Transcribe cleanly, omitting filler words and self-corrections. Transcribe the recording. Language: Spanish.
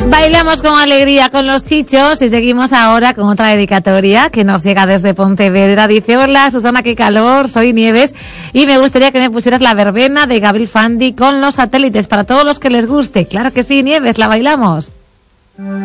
Bailamos con alegría con los Chichos y seguimos ahora con otra dedicatoria que nos llega desde Pontevedra. Dice: hola Susana, qué calor, soy Nieves y me gustaría que me pusieras la verbena de Gabriel Fandi con Los Satélites para todos los que les guste. Claro que sí, Nieves, la bailamos.